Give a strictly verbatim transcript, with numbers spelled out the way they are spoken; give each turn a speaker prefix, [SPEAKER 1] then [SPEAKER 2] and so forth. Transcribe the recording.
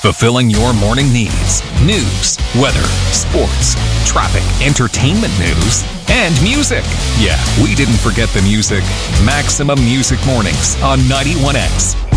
[SPEAKER 1] fulfilling your morning needs. News, weather, sports, traffic, entertainment news, and music. Yeah, we didn't forget the music. Maximum Music Mornings on ninety-one X.